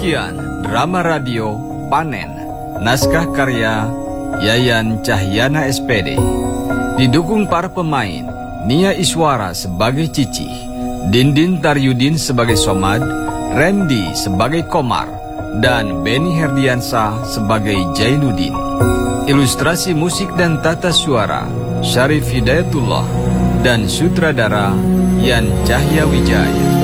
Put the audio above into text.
Demikian drama radio Panen, naskah karya Yayan Cahyana SPD. Didukung para pemain, Nia Iswara sebagai Cici, Dindin Taryudin sebagai Somad, Randy sebagai Komar, dan Benny Herdiansa sebagai Jainuddin. Ilustrasi musik dan tata suara Syarif Hidayatullah, dan sutradara Yan Cahya Wijaya.